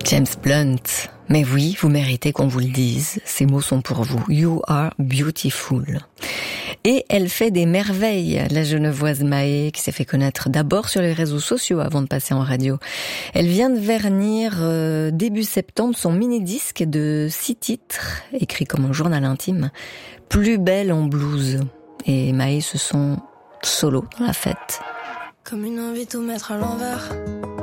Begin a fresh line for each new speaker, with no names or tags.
James Blunt. Mais oui, vous méritez qu'on vous le dise. Ces mots sont pour vous. You are beautiful. Et elle fait des merveilles, la Genevoise Mahé, qui s'est fait connaître d'abord sur les réseaux sociaux avant de passer en radio. Elle vient de vernir début septembre son mini-disque de 6 titres, écrit comme un journal intime, Plus belle en blues. Et Mahé se sent solo dans la fête.
Comme une invite au maître à l'envers.